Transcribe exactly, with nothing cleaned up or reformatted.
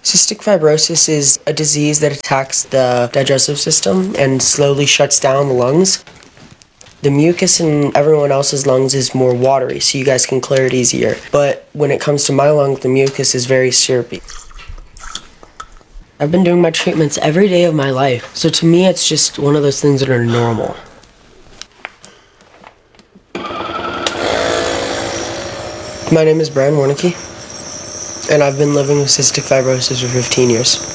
Cystic fibrosis is a disease that attacks the digestive system and slowly shuts down the lungs. The mucus in everyone else's lungs is more watery, so you guys can clear it easier. But when it comes to my lung, the mucus is very syrupy. I've been doing my treatments every day of my life, so to me it's just one of those things that are normal. My name is Brian Warnicke, and I've been living with cystic fibrosis for fifteen years.